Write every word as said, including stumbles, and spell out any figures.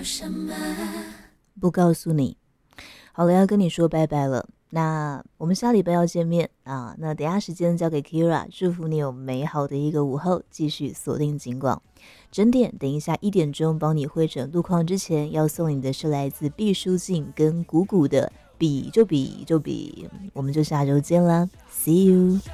不告诉你。好了，要跟你说拜拜了。那我们下礼拜要见面啊，那等一下时间交给 Kira， 祝福你有美好的一个午后，继续锁定警广整点。等一下一点钟帮你汇整路况之前，要送你的是来自毕书尽跟谷谷的比就比就比，我们就下周见啦 ，See you。